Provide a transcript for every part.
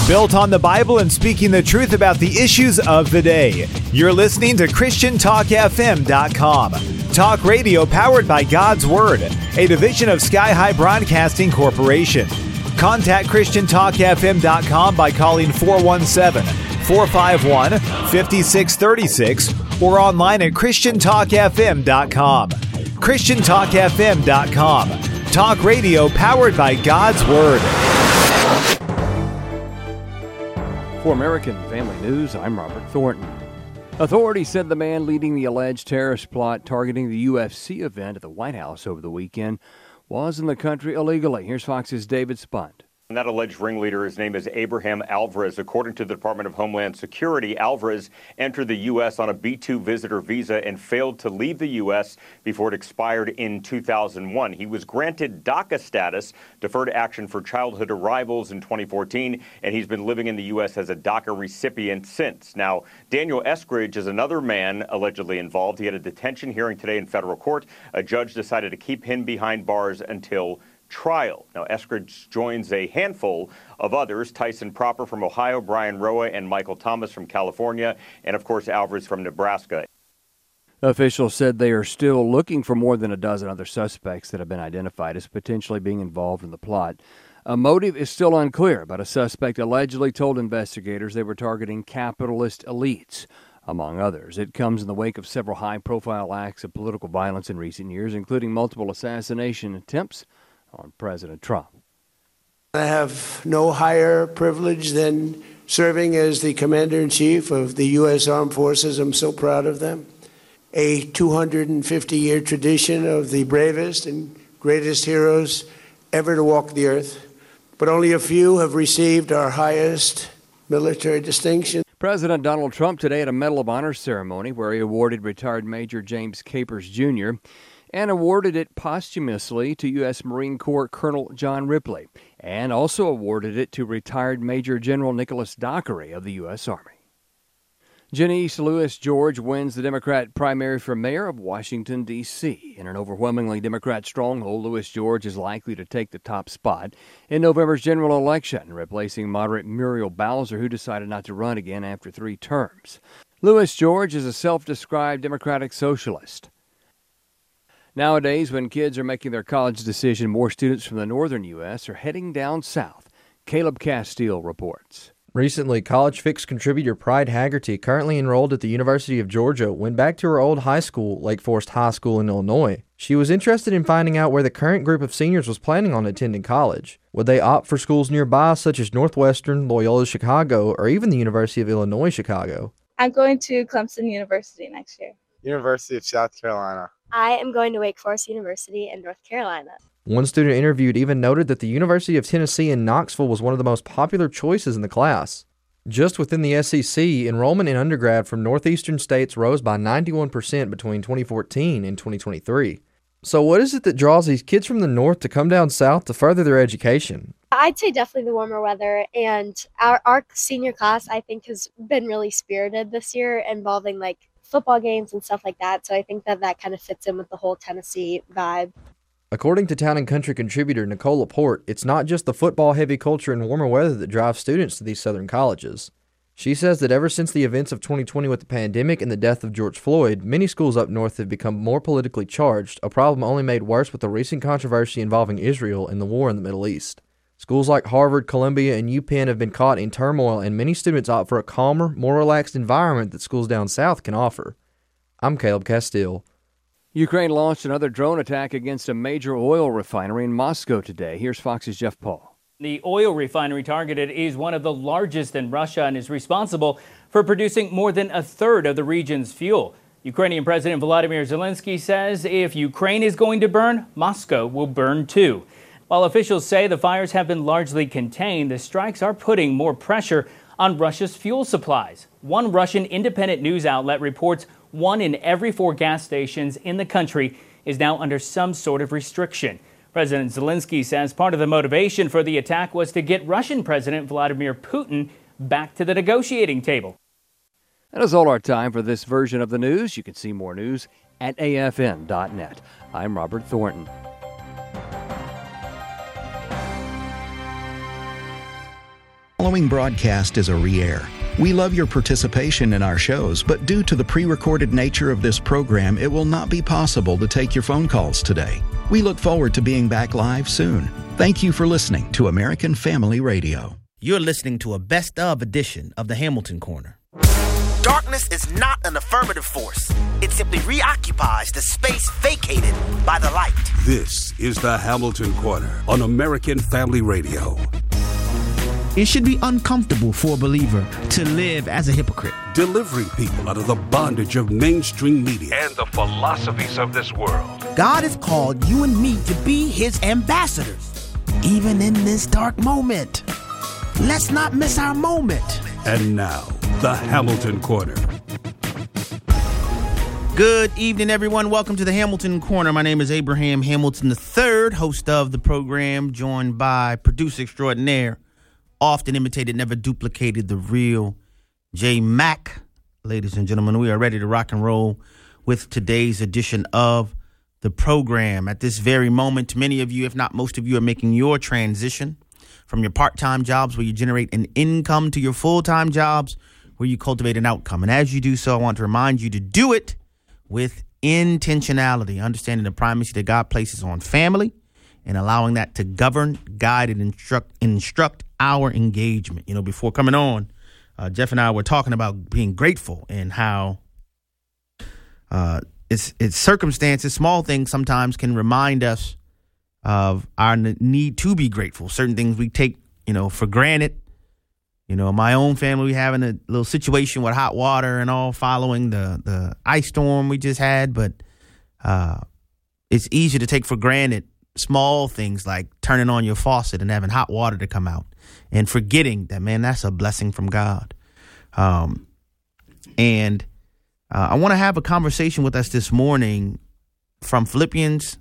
Built on the Bible and speaking the truth about the issues of the day. You're listening to ChristianTalkFM.com. Talk radio powered by God's Word, a division of Sky High Broadcasting Corporation. Contact ChristianTalkFM.com by calling 417-451-5636 or online at ChristianTalkFM.com. ChristianTalkFM.com. Talk radio powered by God's Word. For American Family News, I'm Robert Thornton. Authorities said the man leading the alleged terrorist plot targeting the UFC event at the White House over the weekend was in the country illegally. Here's Fox's David Spunt. And that alleged ringleader, his name is Abraham Alvarez. According to the Department of Homeland Security, Alvarez entered the U.S. on a B-2 visitor visa and failed to leave the U.S. before it expired in 2001. He was granted DACA status, deferred action for childhood arrivals, in 2014, and he's been living in the U.S. as a DACA recipient since. Now, Daniel Eskridge is another man allegedly involved. He had a detention hearing today in federal court. A judge decided to keep him behind bars until trial. Now, Eskridge joins a handful of others, Tyson Proper from Ohio, Brian Roa, and Michael Thomas from California, and of course Alvarez from Nebraska. Officials said they are still looking for more than a dozen other suspects that have been identified as potentially being involved in the plot. A motive is still unclear, but a suspect allegedly told investigators they were targeting capitalist elites, among others. It comes in the wake of several high-profile acts of political violence in recent years, including multiple assassination attempts on President Trump. I have no higher privilege than serving as the Commander-in-Chief of the U.S. Armed Forces. I'm so proud of them. A 250-year tradition of the bravest and greatest heroes ever to walk the earth. But only a few have received our highest military distinction. President Donald Trump today at a Medal of Honor ceremony where he awarded retired Major James Capers Jr. and awarded it posthumously to U.S. Marine Corps Colonel John Ripley, and also awarded it to retired Major General Nicholas Dockery of the U.S. Army. Janice Lewis George wins the Democrat primary for mayor of Washington, D.C. In an overwhelmingly Democrat stronghold, Lewis George is likely to take the top spot in November's general election, replacing moderate Muriel Bowser, who decided not to run again after 3 terms. Lewis George is a self-described Democratic socialist. Nowadays, when kids are making their college decision, more students from the northern U.S. are heading down south. Caleb Castile reports. Recently, College Fix contributor Pride Haggerty, currently enrolled at the University of Georgia, went back to her old high school, Lake Forest High School in Illinois. She was interested in finding out where the current group of seniors was planning on attending college. Would they opt for schools nearby, such as Northwestern, Loyola Chicago, or even the University of Illinois Chicago? I'm going to Clemson University next year. University of South Carolina. I am going to Wake Forest University in North Carolina. One student interviewed even noted that the University of Tennessee in Knoxville was one of the most popular choices in the class. Just within the SEC, enrollment in undergrad from northeastern states rose by 91% between 2014 and 2023. So what is it that draws these kids from the north to come down south to further their education? I'd say definitely the warmer weather, and our senior class, I think, has been really spirited this year, involving football games and stuff like that. So I think that kind of fits in with the whole Tennessee vibe. According to Town & Country contributor Nicole Laporte, it's not just the football-heavy culture and warmer weather that drives students to these southern colleges. She says that ever since the events of 2020 with the pandemic and the death of George Floyd, many schools up north have become more politically charged, a problem only made worse with the recent controversy involving Israel and the war in the Middle East. Schools like Harvard, Columbia, and UPenn have been caught in turmoil, and many students opt for a calmer, more relaxed environment that schools down south can offer. I'm Caleb Castile. Ukraine launched another drone attack against a major oil refinery in Moscow today. Here's Fox's Jeff Paul. The oil refinery targeted is one of the largest in Russia and is responsible for producing more than a third of the region's fuel. Ukrainian President Volodymyr Zelensky says if Ukraine is going to burn, Moscow will burn too. While officials say the fires have been largely contained, the strikes are putting more pressure on Russia's fuel supplies. One Russian independent news outlet reports 1 in every 4 gas stations in the country is now under some sort of restriction. President Zelensky says part of the motivation for the attack was to get Russian President Vladimir Putin back to the negotiating table. That is all our time for this version of the news. You can see more news at afn.net. I'm Robert Thornton. following broadcast is a re-air. We love your participation in our shows, but due to the pre-recorded nature of this program, it will not be possible to take your phone calls today. We look forward to being back live soon. Thank you for listening to American Family Radio. You're listening to a best-of edition of the Hamilton Corner. Darkness is not an affirmative force. It simply reoccupies the space vacated by the light. This is the Hamilton Corner on American Family Radio. It should be uncomfortable for a believer to live as a hypocrite. Delivering people out of the bondage of mainstream media and the philosophies of this world. God has called you and me to be his ambassadors, even in this dark moment. Let's not miss our moment. And now, the Hamilton Corner. Good evening, everyone. Welcome to the Hamilton Corner. My name is Abraham Hamilton III, host of the program, joined by producer extraordinaire, often imitated, never duplicated, the real J Mac. Ladies and gentlemen, we are ready to rock and roll with today's edition of the program. At this very moment, many of you, if not most of you, are making your transition from your part-time jobs where you generate an income to your full-time jobs where you cultivate an outcome. And as you do so, I want to remind you to do it with intentionality, understanding the primacy that God places on family and allowing that to govern, guide, and instruct our engagement. You know, before coming on, Jeff and I were talking about being grateful and how it's circumstances, small things sometimes can remind us of our need to be grateful. Certain things we take, for granted. My own family, we having a little situation with hot water and all following the ice storm we just had. But it's easy to take for granted small things like turning on your faucet and having hot water to come out and forgetting that, man, that's a blessing from God. And I want to have a conversation with us this evening from Philippians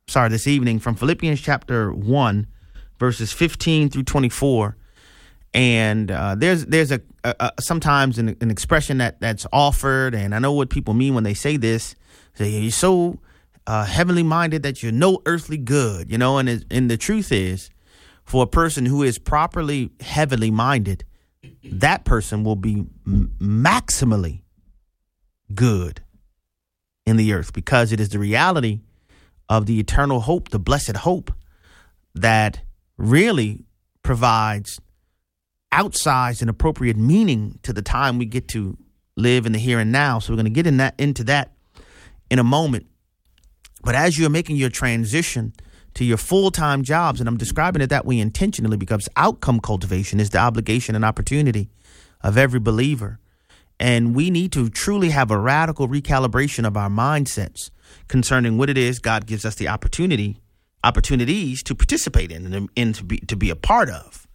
chapter 1, verses 15 through 24. And there's a sometimes an expression that's offered, and I know what people mean when they say this. Say, you're so heavenly minded that you're no earthly good, and the truth is, for a person who is properly heavenly minded, that person will be maximally good in the earth, because it is the reality of the eternal hope, the blessed hope, that really provides outsized and appropriate meaning to the time we get to live in the here and now. So we're going to get into that in a moment. But as you're making your transition to your full-time jobs, and I'm describing it that way intentionally because outcome cultivation is the obligation and opportunity of every believer. And we need to truly have a radical recalibration of our mindsets concerning what it is God gives us the opportunities to participate in and to be a part of.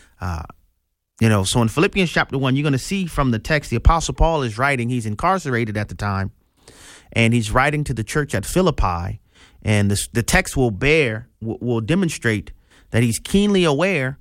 So in Philippians chapter 1, you're going to see from the text, the Apostle Paul is writing. He's incarcerated at the time, and he's writing to the church at Philippi. And the text will demonstrate that he's keenly aware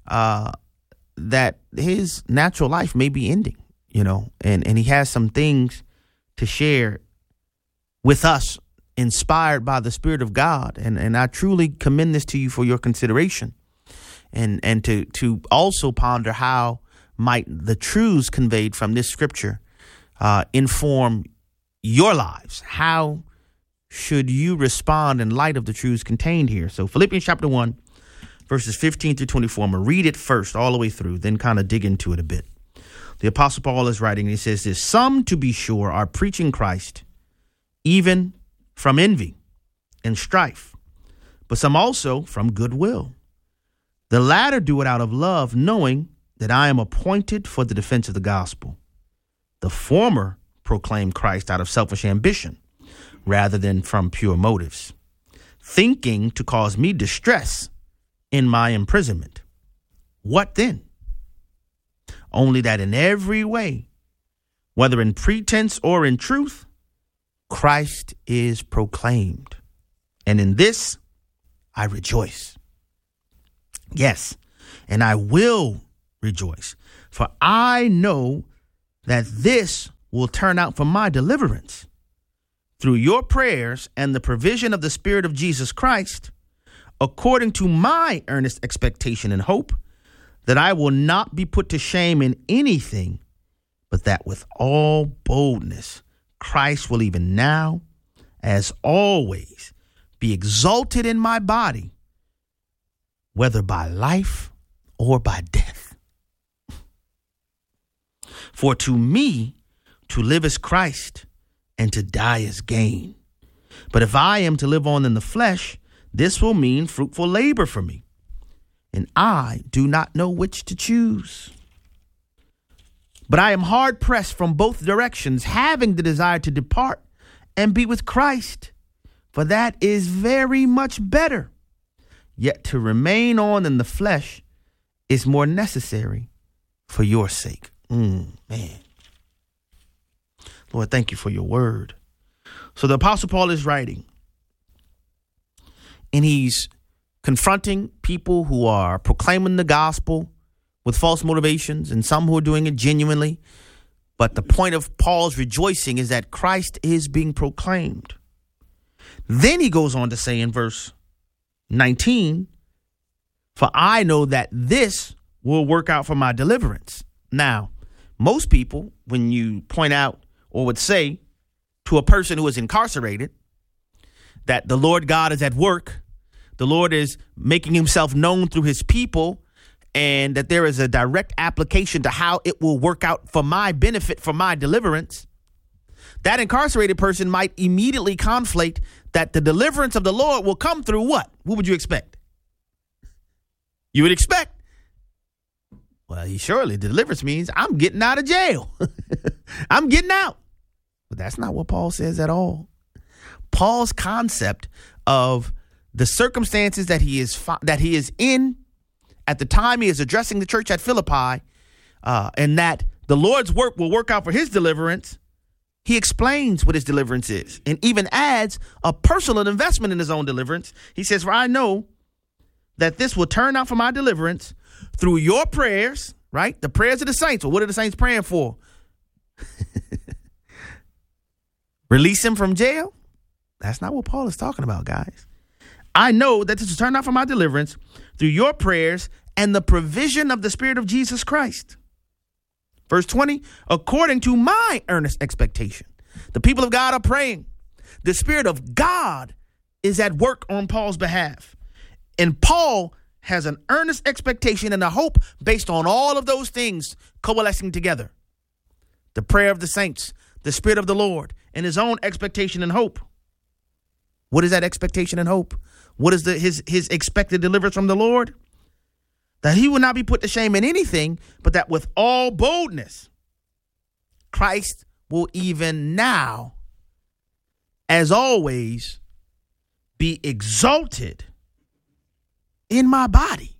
that his natural life may be ending, and he has some things to share with us, inspired by the Spirit of God. And I truly commend this to you for your consideration. And to also ponder how might the truths conveyed from this scripture inform your lives. How should you respond in light of the truths contained here? So Philippians chapter 1, verses 15 through 24. I'm going to read it first all the way through, then kind of dig into it a bit. The Apostle Paul is writing, and he says this: some, to be sure, are preaching Christ, even from envy and strife, but some also from goodwill. The latter do it out of love, knowing that I am appointed for the defense of the gospel. The former proclaim Christ out of selfish ambition, rather than from pure motives, thinking to cause me distress in my imprisonment. What then? Only that in every way, whether in pretense or in truth, Christ is proclaimed. And in this I rejoice. Yes, and I will rejoice, for I know that this will turn out for my deliverance through your prayers and the provision of the Spirit of Jesus Christ, according to my earnest expectation and hope that I will not be put to shame in anything, but that with all boldness Christ will even now, as always, be exalted in my body, whether by life or by death. For to me, to live is Christ, and to die is gain. But if I am to live on in the flesh, this will mean fruitful labor for me, and I do not know which to choose. But I am hard pressed from both directions, having the desire to depart and be with Christ, for that is very much better. Yet to remain on in the flesh is more necessary for your sake. Man. Lord, thank you for your word. So the Apostle Paul is writing, and he's confronting people who are proclaiming the gospel with false motivations and some who are doing it genuinely. But the point of Paul's rejoicing is that Christ is being proclaimed. Then he goes on to say in verse 19, for I know that this will work out for my deliverance. Now, most people, when you point out or would say to a person who is incarcerated that the Lord God is at work, the Lord is making himself known through his people, and that there is a direct application to how it will work out for my benefit, for my deliverance, that incarcerated person might immediately conflate that the deliverance of the Lord will come through what? What would you expect? You would expect, well, surely deliverance means I'm getting out of jail. I'm getting out. But that's not what Paul says at all. Paul's concept of the circumstances that he is in at the time he is addressing the church at Philippi, and that the Lord's work will work out for his deliverance, he explains what his deliverance is and even adds a personal investment in his own deliverance. He says, for I know that this will turn out for my deliverance through your prayers, right? The prayers of the saints. Well, what are the saints praying for? Release him from jail? That's not what Paul is talking about, guys. I know that this will turn out for my deliverance through your prayers and the provision of the Spirit of Jesus Christ. Verse 20, according to my earnest expectation. The people of God are praying. The Spirit of God is at work on Paul's behalf. And Paul has an earnest expectation and a hope based on all of those things coalescing together. The prayer of the saints, the Spirit of the Lord, and his own expectation and hope. What is that expectation and hope? What is his expected deliverance from the Lord? That he will not be put to shame in anything, but that with all boldness, Christ will even now, as always, be exalted in my body.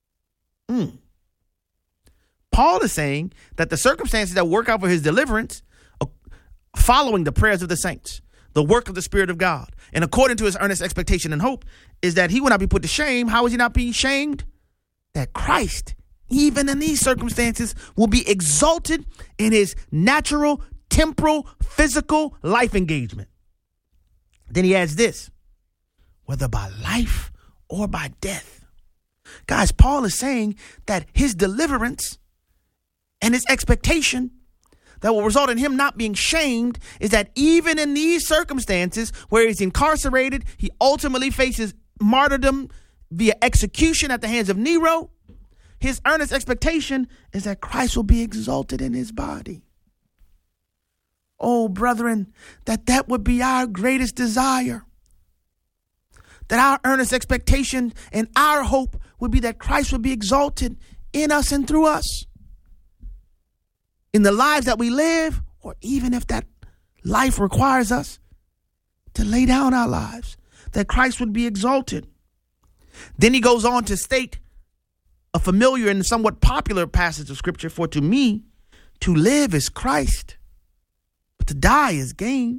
Paul is saying that the circumstances that work out for his deliverance, following the prayers of the saints, the work of the Spirit of God, and according to his earnest expectation and hope, is that he will not be put to shame. How is he not being shamed? That Christ, even in these circumstances, will be exalted in his natural, temporal, physical life engagement. Then he adds this, whether by life or by death. Guys, Paul is saying that his deliverance and his expectation that will result in him not being shamed is that even in these circumstances where he's incarcerated, he ultimately faces martyrdom via execution at the hands of Nero. His earnest expectation is that Christ will be exalted in his body. Oh, brethren, that would be our greatest desire. That our earnest expectation and our hope would be that Christ would be exalted in us and through us. In the lives that we live, or even if that life requires us to lay down our lives, that Christ would be exalted. Then he goes on to state a familiar and somewhat popular passage of scripture, for to me, to live is Christ, but to die is gain.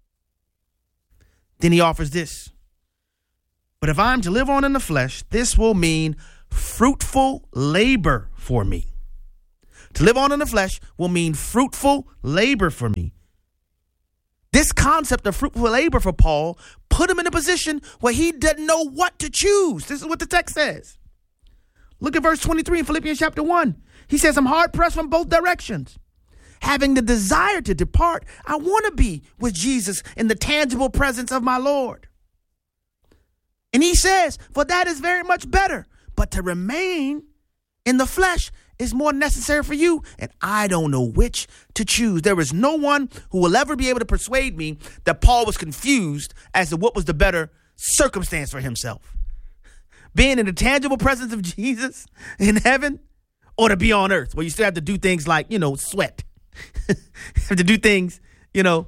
Then he offers this, but if I'm to live on in the flesh, this will mean fruitful labor for me. To live on in the flesh will mean fruitful labor for me. This concept of fruitful labor for Paul put him in a position where he didn't know what to choose. This is what the text says. Look at verse 23 in Philippians chapter 1. He says, I'm hard pressed from both directions. Having the desire to depart, I want to be with Jesus in the tangible presence of my Lord. And he says, for that is very much better. But to remain in the flesh is more necessary for you. And I don't know which to choose. There is no one who will ever be able to persuade me that Paul was confused as to what was the better circumstance for himself. Being in the tangible presence of Jesus in heaven, or to be on earth where you still have to do things like, sweat. Have to do things, No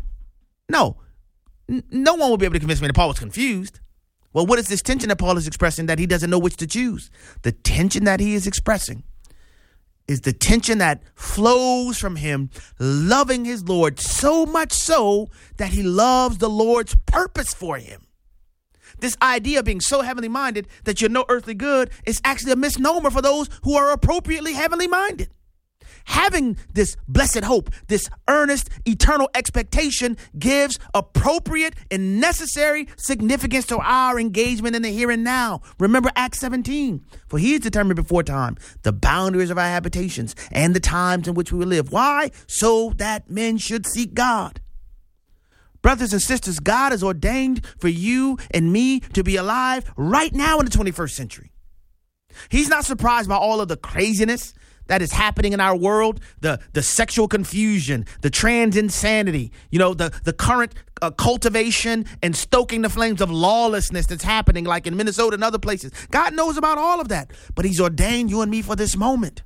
one will be able to convince me that Paul was confused. Well, what is this tension that Paul is expressing that he doesn't know which to choose? The tension that he is expressing is the tension that flows from him loving his Lord so much so that he loves the Lord's purpose for him. This idea of being so heavenly minded that you're no earthly good is actually a misnomer for those who are appropriately heavenly minded. Having this blessed hope, this earnest, eternal expectation gives appropriate and necessary significance to our engagement in the here and now. Remember Acts 17. For he has determined before time the boundaries of our habitations and the times in which we will live. Why? So that men should seek God. Brothers and sisters, God has ordained for you and me to be alive right now in the 21st century. He's not surprised by all of the craziness that is happening in our world, the sexual confusion, the trans insanity, the current cultivation and stoking the flames of lawlessness that's happening like in Minnesota and other places. God knows about all of that, but he's ordained you and me for this moment.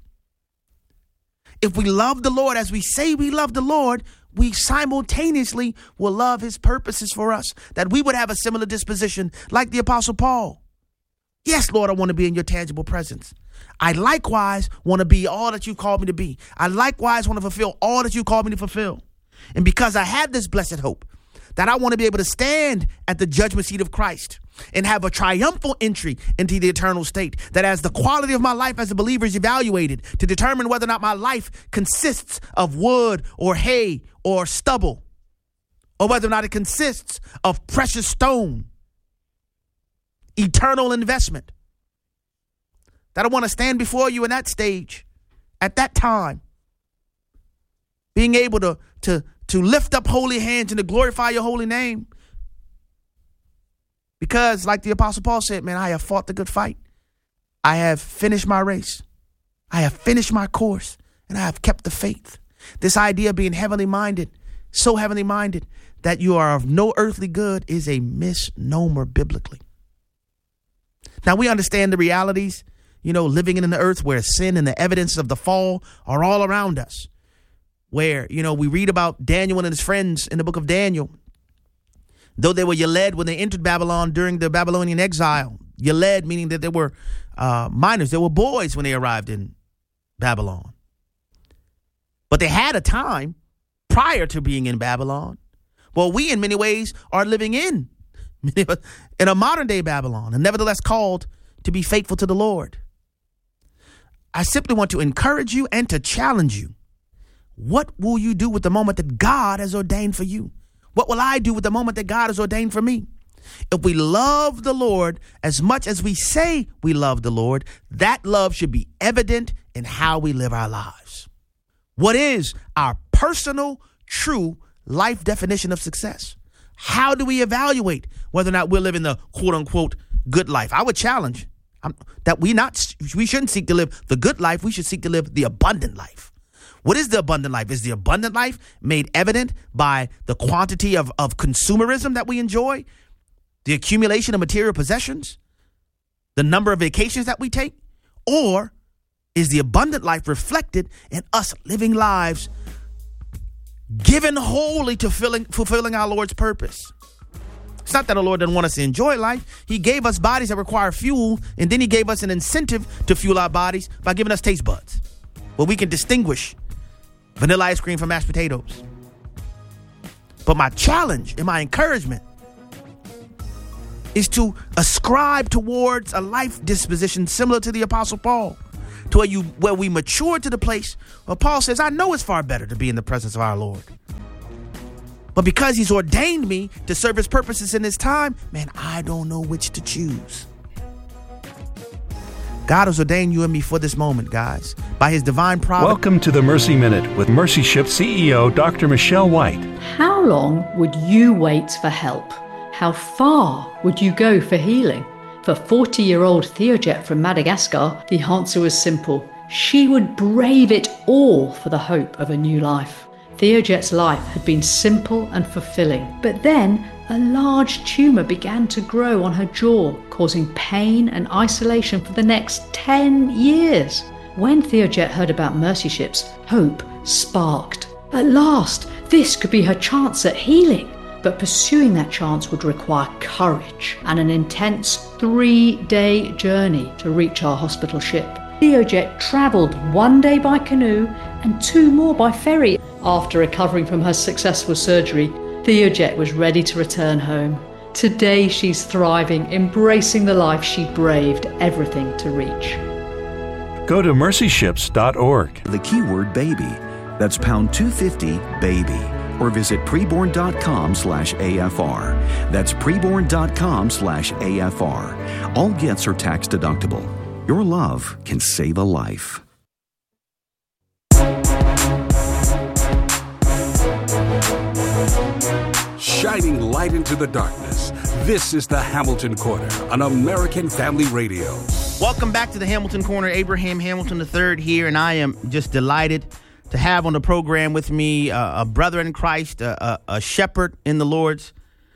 If we love the Lord as we say we love the Lord, we simultaneously will love his purposes for us, that we would have a similar disposition like the Apostle Paul. Yes, Lord, I want to be in your tangible presence. I likewise want to be all that you called me to be. I likewise want to fulfill all that you called me to fulfill. And because I have this blessed hope that I want to be able to stand at the judgment seat of Christ and have a triumphal entry into the eternal state, that as the quality of my life as a believer is evaluated to determine whether or not my life consists of wood or hay or stubble, or whether or not it consists of precious stone, eternal investment, that I want to stand before you in that stage, at that time, being able to lift up holy hands and to glorify your holy name. Because like the Apostle Paul said, man, I have fought the good fight. I have finished my race. I have finished my course, and I have kept the faith. This idea of being heavenly minded, so heavenly minded that you are of no earthly good, is a misnomer biblically. Now we understand the realities, living in the earth where sin and the evidence of the fall are all around us. Where, we read about Daniel and his friends in the book of Daniel. Though they were Yeled when they entered Babylon during the Babylonian exile. Yeled meaning that they were minors. They were boys when they arrived in Babylon. But they had a time prior to being in Babylon. Well, we in many ways are living in a modern day Babylon, and nevertheless called to be faithful to the Lord. I simply want to encourage you and to challenge you. What will you do with the moment that God has ordained for you? What will I do with the moment that God has ordained for me? If we love the Lord as much as we say we love the Lord, that love should be evident in how we live our lives. What is our personal, true life definition of success? How do we evaluate whether or not we're living the quote unquote good life? I would challenge that we shouldn't seek to live the good life. We should seek to live the abundant life. What is the abundant life? Is the abundant life made evident by the quantity of consumerism that we enjoy? The accumulation of material possessions? The number of vacations that we take? Or is the abundant life reflected in us living lives given wholly to fulfilling our Lord's purpose? It's not that the Lord doesn't want us to enjoy life. He gave us bodies that require fuel, and then he gave us an incentive to fuel our bodies by giving us taste buds, where we can distinguish vanilla ice cream from mashed potatoes. But my challenge and my encouragement is to ascribe towards a life disposition similar to the Apostle Paul, to where we mature to the place where Paul says, I know it's far better to be in the presence of our Lord. But because he's ordained me to serve his purposes in this time, man, I don't know which to choose. God has ordained you and me for this moment, guys. By his divine providence. Welcome to the Mercy Minute with Mercy Ship CEO Dr. Michelle White. How long would you wait for help? How far would you go for healing? For 40-year-old Theojet from Madagascar, the answer was simple. She would brave it all for the hope of a new life. Theojet's life had been simple and fulfilling, but then a large tumour began to grow on her jaw, causing pain and isolation for the next 10 years. When Theojet heard about Mercy Ships, hope sparked. At last, this could be her chance at healing. But pursuing that chance would require courage and an intense 3-day journey to reach our hospital ship. Theojet travelled 1 day by canoe and 2 more by ferry. After recovering from her successful surgery, Theojet was ready to return home. Today she's thriving, embracing the life she braved everything to reach. Go to mercyships.org. The keyword baby. That's pound 250 baby. Or visit preborn.com/AFR. That's preborn.com/AFR. All gifts are tax deductible. Your love can save a life. Shining light into the darkness. This is the Hamilton Corner on American Family Radio. Welcome back to the Hamilton Corner. Abraham Hamilton III here, and I am just delighted to have on the program with me a brother in Christ, a shepherd in the Lord's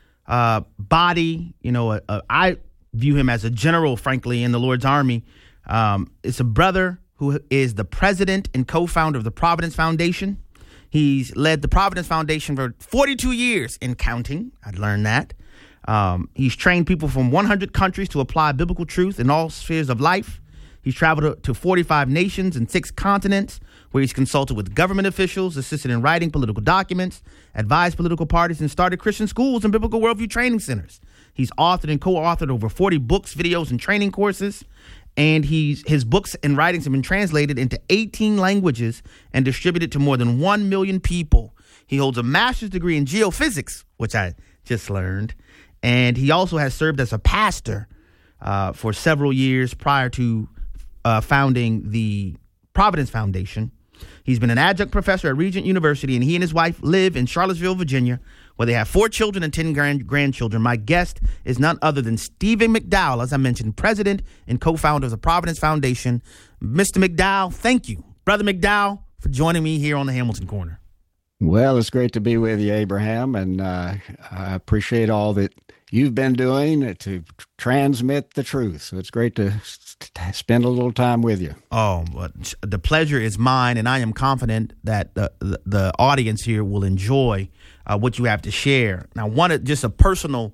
body. You know, I view him as a general, frankly, in the Lord's army. It's a brother who is the president and co-founder of the Providence Foundation. He's led the Providence Foundation for 42 years and counting. I'd learned that. He's trained people from 100 countries to apply biblical truth in all spheres of life. He's traveled to 45 nations and 6 continents, where he's consulted with government officials, assisted in writing political documents, advised political parties, and started Christian schools and biblical worldview training centers. He's authored and co-authored over 40 books, videos, and training courses. And his books and writings have been translated into 18 languages and distributed to more than 1 million people. He holds a master's degree in geophysics, which I just learned. And he also has served as a pastor for several years prior to founding the Providence Foundation. He's been an adjunct professor at Regent University, and he and his wife live in Charlottesville, Virginia, where they have 4 children and 10 grandchildren. My guest is none other than Stephen McDowell, as I mentioned, president and co-founder of the Providence Foundation. Mr. McDowell, thank you, Brother McDowell, for joining me here on the Hamilton Corner. Well, it's great to be with you, Abraham, and I appreciate all that you've been doing to transmit the truth. So it's great to spend a little time with you. Oh, the pleasure is mine, and I am confident that the audience here will enjoy what you have to share. Now, just a personal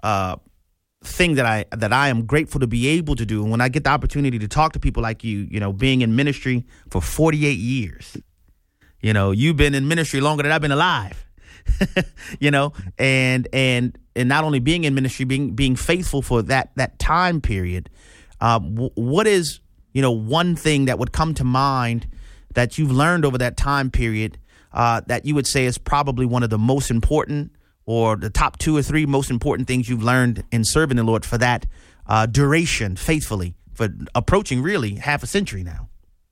thing that I am grateful to be able to do, and when I get the opportunity to talk to people like you, you know, being in ministry for 48 years, you know, you've been in ministry longer than I've been alive. You know, and not only being in ministry, being faithful for that time period. What is, you know, one thing that would come to mind that you've learned over that time period that you would say is probably one of the most important, or the top 2 or 3 most important things you've learned in serving the Lord for that duration faithfully, for approaching really half a century now?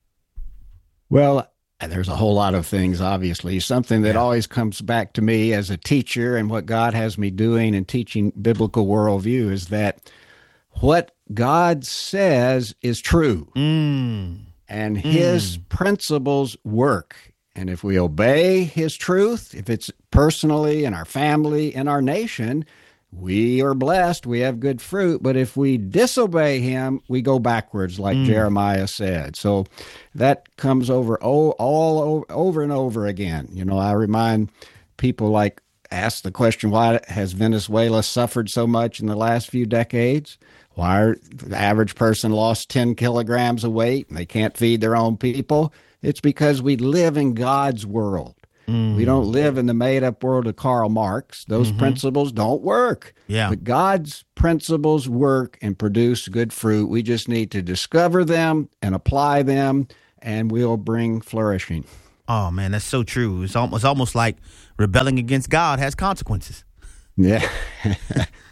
Well, there's a whole lot of things, obviously. Something that always comes back to me as a teacher, and what God has me doing and teaching biblical worldview, is that what God says is true. And his principles work. And if we obey his truth, if it's personally in our family, in our nation, we are blessed, we have good fruit. But if we disobey him, we go backwards, like Jeremiah said. So that comes over over and over again. You know, I remind people, like, ask the question, why has Venezuela suffered so much in the last few decades? Why are the average person lost 10 kilograms of weight and they can't feed their own people? It's because we live in God's world. We don't live in the made-up world of Karl Marx. Those principles don't work. Yeah. But God's principles work and produce good fruit. We just need to discover them and apply them, and we'll bring flourishing. Oh, man, that's so true. It's almost like rebelling against God has consequences. Yeah.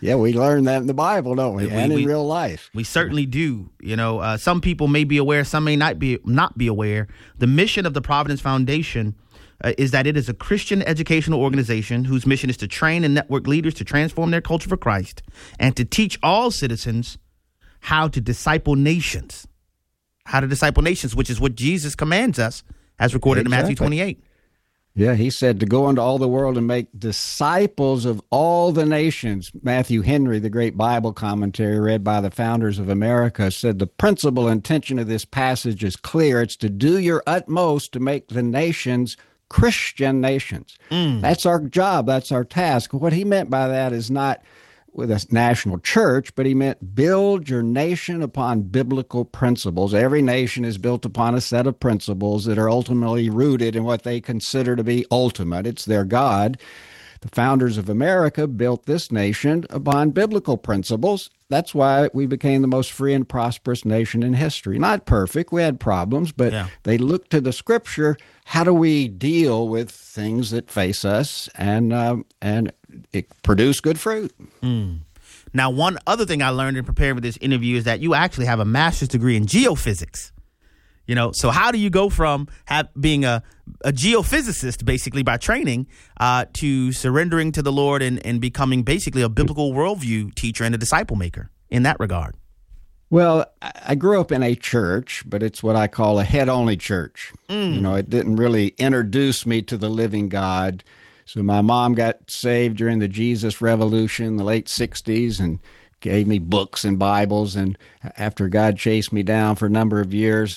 Yeah, we learn that in the Bible, don't we? And in real life. We certainly do. You know, some people may be aware, some may not be aware. The mission of the Providence Foundation is that it is a Christian educational organization whose mission is to train and network leaders to transform their culture for Christ and to teach all citizens how to disciple nations. How to disciple nations, which is what Jesus commands us, as recorded in Matthew 28. Yeah, he said to go into all the world and make disciples of all the nations. Matthew Henry, the great Bible commentary read by the founders of America, said the principal intention of this passage is clear. It's to do your utmost to make the nations Christian nations. That's our job. That's our task. What he meant by that is not with a national church, but he meant build your nation upon biblical principles. Every nation is built upon a set of principles that are ultimately rooted in what they consider to be ultimate. It's their God. The founders of America built this nation upon biblical principles. That's why we became the most free and prosperous nation in history. Not perfect. We had problems, but they looked to the Scripture. How do we deal with things that face us and it produce good fruit? Now, one other thing I learned in preparing for this interview is that you actually have a master's degree in geophysics. You know, so how do you go from being a geophysicist, basically by training, to surrendering to the Lord and becoming basically a biblical worldview teacher and a disciple maker in that regard? Well, I grew up in a church, but it's what I call a head-only church. You know, it didn't really introduce me to the living God. So my mom got saved during the Jesus Revolution in the late 60s and gave me books and Bibles. And after God chased me down for a number of years,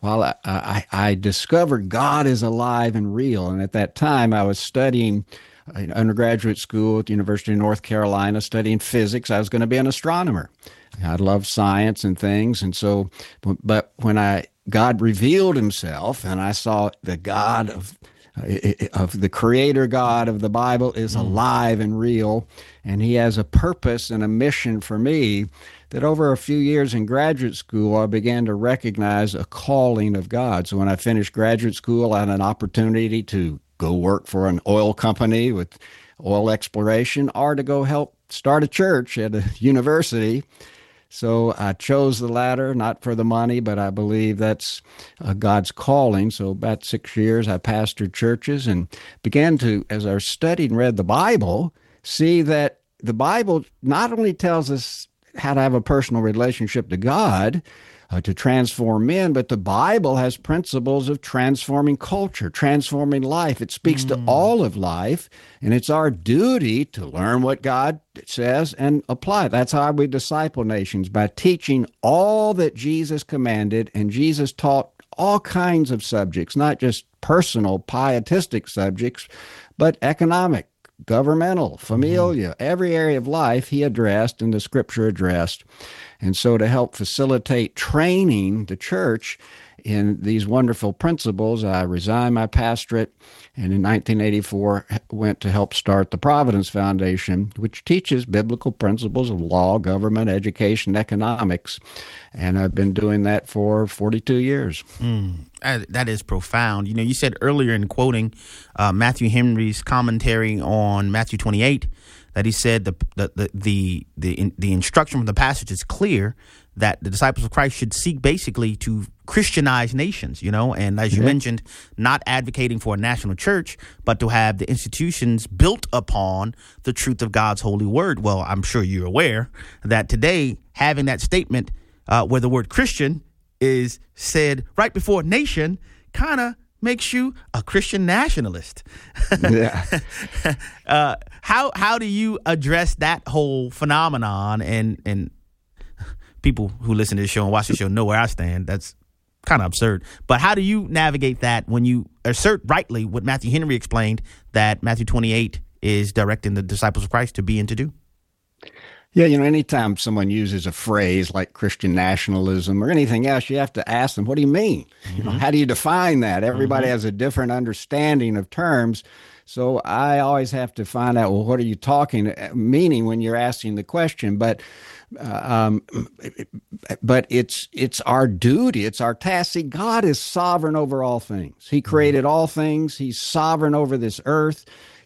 I discovered God is alive and real. And at that time, I was studying in undergraduate school at the University of North Carolina, studying physics. I was going to be an astronomer. I love science and things. And so, but when God revealed himself and I saw the God of the creator God of the Bible is alive and real, and he has a purpose and a mission for me, that over a few years in graduate school, I began to recognize a calling of God. So when I finished graduate school, I had an opportunity to go work for an oil company with oil exploration or to go help start a church at a university. So I chose the latter, not for the money, but I believe that's God's calling. So about 6 years, I pastored churches and began to, as I studied and read the Bible, see that the Bible not only tells us how to have a personal relationship to God, to transform men, but the Bible has principles of transforming culture, transforming life. It speaks to all of life, and it's our duty to learn what God says and apply it. That's how we disciple nations, by teaching all that Jesus commanded, and Jesus taught all kinds of subjects, not just personal, pietistic subjects, but economic, governmental, familial, every area of life he addressed and the Scripture addressed. And so to help facilitate training the church in these wonderful principles, I resigned my pastorate and in 1984 went to help start the Providence Foundation, which teaches biblical principles of law, government, education, economics. And I've been doing that for 42 years. That is profound. You know, you said earlier in quoting Matthew Henry's commentary on Matthew 28 that he said the instruction from the passage is clear that the disciples of Christ should seek basically to Christianize nations, you know, and as you mentioned, not advocating for a national church, but to have the institutions built upon the truth of God's holy word. Well, I'm sure you're aware that today having that statement where the word Christian is said right before nation kind of makes you a Christian nationalist. How do you address that whole phenomenon? And people who listen to the show and watch the show know where I stand. That's kind of absurd. But how do you navigate that when you assert rightly what Matthew Henry explained, that Matthew 28 is directing the disciples of Christ to be and to do? Yeah, you know, anytime someone uses a phrase like Christian nationalism or anything else, you have to ask them, what do you mean? You know, how do you define that? Everybody has a different understanding of terms. So I always have to find out, well, what are you meaning when you're asking the question? But it's our duty, it's our task. See, God is sovereign over all things. He created all things. He's sovereign over this earth.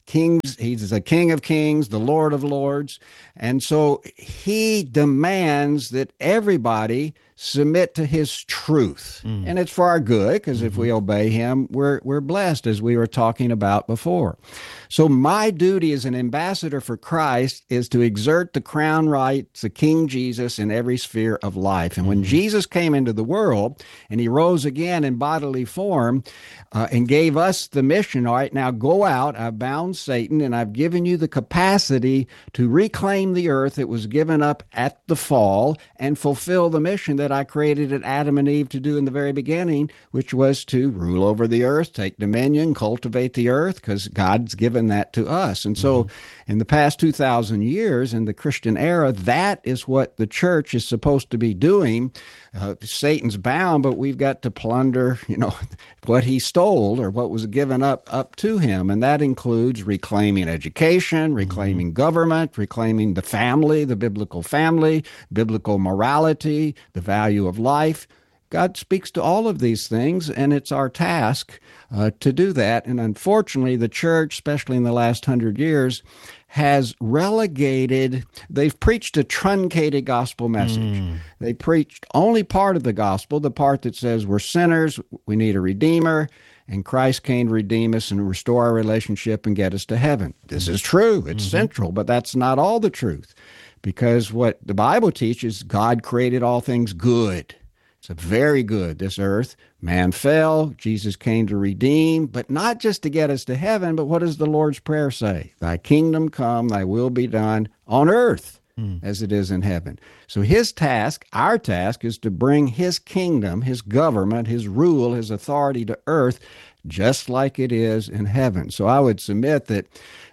Kings, he's the King of Kings, the Lord of Lords. And so he demands that everybody submit to his truth. And it's for our good, because if we obey him, we're blessed, as we were talking about before. So my duty as an ambassador for Christ is to exert the crown rights of King Jesus in every sphere of life. And when Jesus came into the world and he rose again in bodily form and gave us the mission, all right, now go out, I've bound Satan, and I've given you the capacity to reclaim the earth that was given up at the fall and fulfill the mission that I created at Adam and Eve to do in the very beginning, which was to rule over the earth, take dominion, cultivate the earth, because God's given that to us. And so in the past 2,000 years in the Christian era, that is what the church is supposed to be doing. Satan's bound, but we've got to plunder, what he stole or what was given up to him. And that includes reclaiming education, reclaiming government, reclaiming the family, the biblical morality, the value of life. God speaks to all of these things, and it's our task to do that. And unfortunately, the church, especially in the last 100 years, has relegated, they've preached a truncated gospel message. They preached only part of the gospel, the part that says we're sinners, we need a redeemer, and Christ came to redeem us and restore our relationship and get us to heaven. This is true. It's central, but that's not all the truth, because what the Bible teaches, God created all things good. It's a very good, this earth. Man fell, Jesus came to redeem, but not just to get us to heaven, but what does the Lord's Prayer say? Thy kingdom come, thy will be done on earth as it is in heaven. So his task, our task, is to bring his kingdom, his government, his rule, his authority to earth, just like it is in heaven. So I would submit that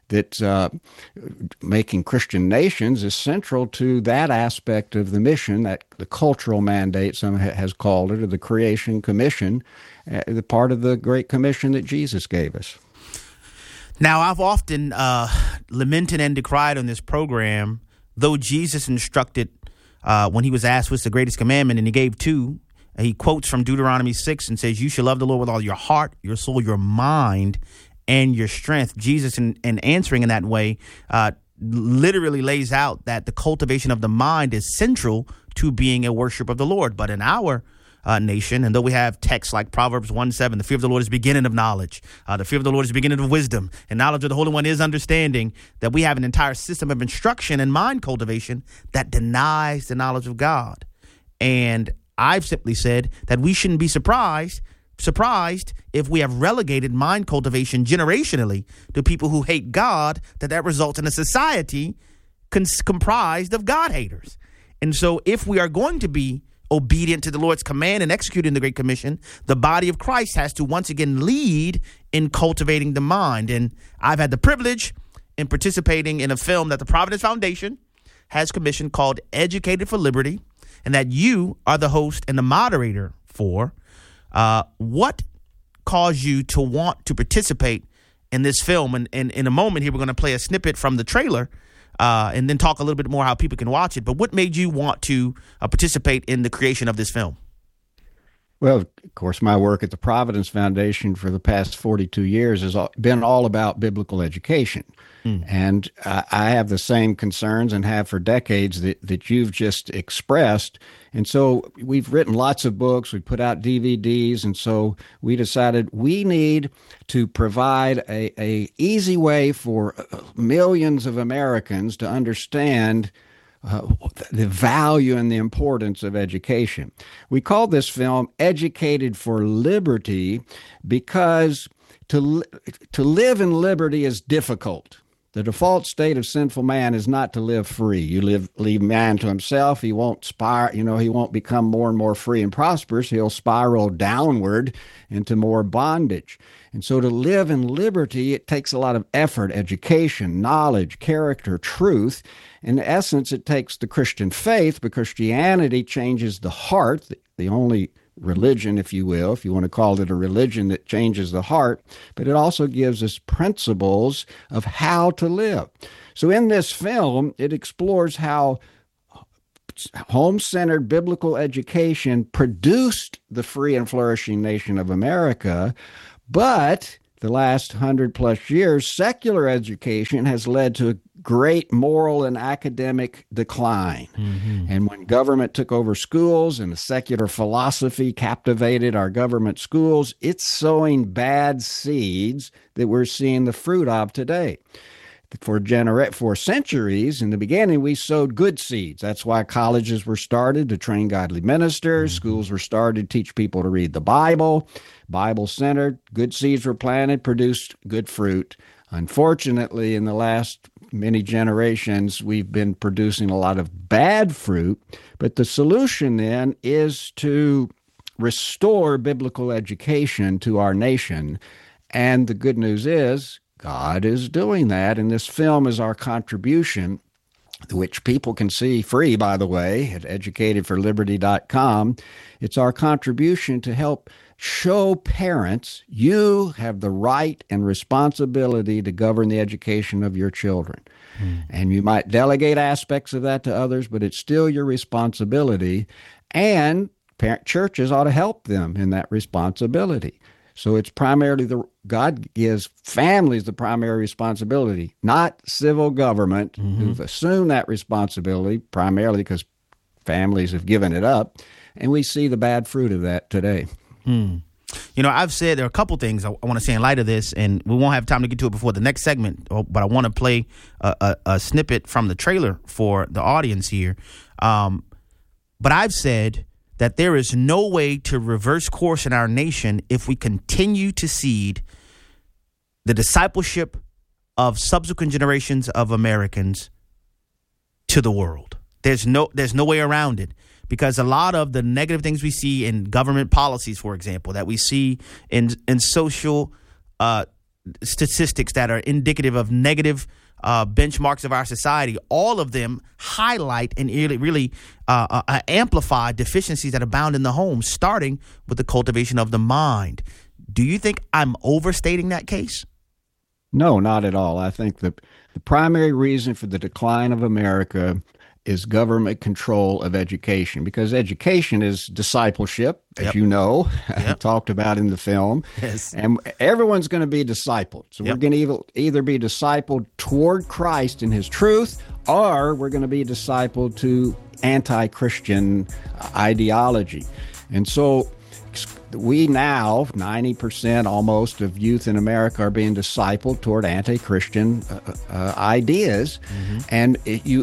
making Christian nations is central to that aspect of the mission, that the cultural mandate, some has called it, or the creation commission, the part of the Great Commission that Jesus gave us. Now, I've often lamented and decried on this program, though Jesus instructed when he was asked what's the greatest commandment, and he gave two. He quotes from Deuteronomy 6 and says, you shall love the Lord with all your heart, your soul, your mind, and your strength. Jesus, in answering in that way, literally lays out that the cultivation of the mind is central to being a worshiper of the Lord. But in our nation, and though we have texts like Proverbs 1:7, the fear of the Lord is the beginning of knowledge, the fear of the Lord is the beginning of wisdom, and knowledge of the Holy One is understanding, that we have an entire system of instruction and mind cultivation that denies the knowledge of God. And I've simply said that we shouldn't be surprised if we have relegated mind cultivation generationally to people who hate God, that results in a society comprised of God haters. And so if we are going to be obedient to the Lord's command and executing the Great Commission, the body of Christ has to once again lead in cultivating the mind. And I've had the privilege in participating in a film that the Providence Foundation has commissioned called Educated for Liberty, and that you are the host and the moderator for. What caused you to want to participate in this film? And in a moment here, we're going to play a snippet from the trailer and then talk a little bit more how people can watch it. But what made you want to participate in the creation of this film? Well, of course, my work at the Providence Foundation for the past 42 years has been all about biblical education. And I have the same concerns and have for decades that you've just expressed. And so we've written lots of books, we put out DVDs, and so we decided we need to provide a easy way for millions of Americans to understand the value and the importance of education. We call this film Educated for Liberty because to live in liberty is difficult. The default state of sinful man is not to live free. You leave man to himself. He won't he won't become more and more free and prosperous. He'll spiral downward into more bondage. And so to live in liberty, it takes a lot of effort, education, knowledge, character, truth. In essence, it takes the Christian faith, because Christianity changes the heart, the only religion, if you will, if you want to call it a religion that changes the heart, but it also gives us principles of how to live. So in this film, it explores how home-centered biblical education produced the free and flourishing nation of America, but the last 100+ years, secular education has led to a great moral and academic decline. Mm-hmm. And when government took over schools and the secular philosophy captivated our government schools, it's sowing bad seeds that we're seeing the fruit of today. For centuries, in the beginning, we sowed good seeds. That's why colleges were started to train godly ministers. Mm-hmm. Schools were started to teach people to read the Bible. Bible-centered, good seeds were planted, produced good fruit. Unfortunately, in the last many generations, we've been producing a lot of bad fruit. But the solution then is to restore biblical education to our nation. And the good news is, God is doing that, and this film is our contribution, which people can see free, by the way, at educatedforliberty.com. It's our contribution to help show parents you have the right and responsibility to govern the education of your children. And you might delegate aspects of that to others, but it's still your responsibility, and churches ought to help them in that responsibility. So it's primarily God gives families the primary responsibility, not civil government, who've assumed that responsibility primarily because families have given it up. And we see the bad fruit of that today. You know, I've said there are a couple things I want to say in light of this, and we won't have time to get to it before the next segment, but I want to play a snippet from the trailer for the audience here. But I've said that there is no way to reverse course in our nation if we continue to seed the discipleship of subsequent generations of Americans to the world. There's no way around it, because a lot of the negative things we see in government policies, for example, that we see in social statistics that are indicative of negative benchmarks of our society, all of them highlight and really amplify deficiencies that abound in the home, starting with the cultivation of the mind. Do you think I'm overstating that case? No, not at all. I think the primary reason for the decline of America is government control of education, because education is discipleship, as you know, talked about in the film. Yes. And everyone's going to be discipled. So we're going to either be discipled toward Christ and his truth, or we're going to be discipled to anti-Christian ideology. And so we now, 90% almost of youth in America are being discipled toward anti-Christian ideas. And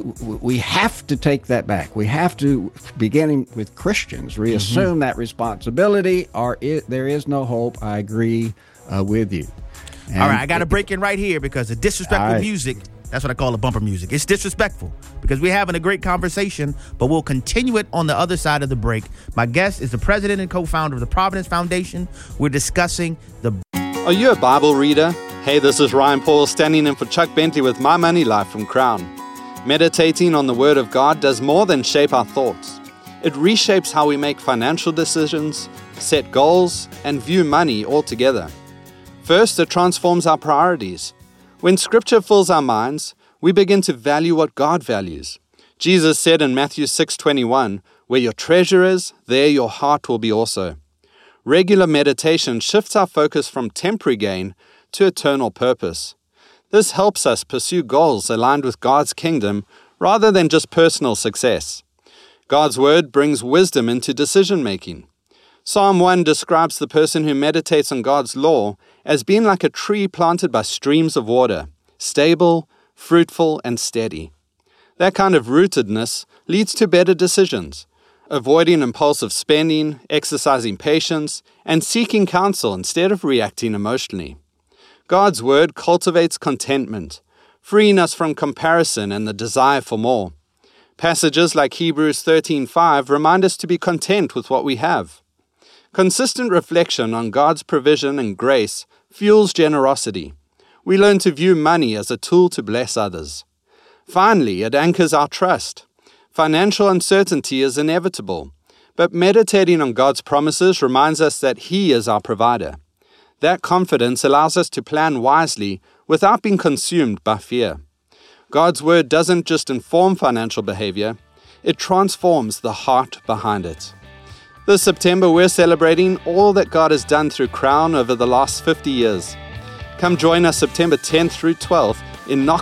we have to take that back. We have to, beginning with Christians, reassume that responsibility, or there is no hope. I agree with you. And all right, I got to break in right here, because the disrespectful music, that's what I call the bumper music. It's disrespectful, because we're having a great conversation, but we'll continue it on the other side of the break. My guest is the president and co-founder of the Providence Foundation. We're discussing the... Are you a Bible reader? Hey, this is Ryan Paul standing in for Chuck Bentley with My Money Life from Crown. Meditating on the Word of God does more than shape our thoughts. It reshapes how we make financial decisions, set goals, and view money altogether. First, it transforms our priorities. When Scripture fills our minds, we begin to value what God values. Jesus said in Matthew 6:21, "Where your treasure is, there your heart will be also." Regular meditation shifts our focus from temporary gain to eternal purpose. This helps us pursue goals aligned with God's kingdom rather than just personal success. God's Word brings wisdom into decision-making. Psalm 1 describes the person who meditates on God's law as being like a tree planted by streams of water, stable, fruitful, and steady. That kind of rootedness leads to better decisions, avoiding impulsive spending, exercising patience, and seeking counsel instead of reacting emotionally. God's Word cultivates contentment, freeing us from comparison and the desire for more. Passages like Hebrews 13:5 remind us to be content with what we have. Consistent reflection on God's provision and grace fuels generosity. We learn to view money as a tool to bless others. Finally, it anchors our trust. Financial uncertainty is inevitable, but meditating on God's promises reminds us that He is our provider. That confidence allows us to plan wisely without being consumed by fear. God's Word doesn't just inform financial behavior, it transforms the heart behind it. This September, we're celebrating all that God has done through Crown over the last 50 years. Come join us September 10th through 12th in Knox